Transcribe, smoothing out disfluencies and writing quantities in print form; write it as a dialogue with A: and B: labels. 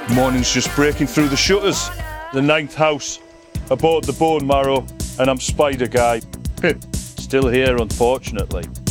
A: Morning's just breaking through the shutters. The 9th house. I bought the bone marrow and I'm Spider Guy. Still here, unfortunately.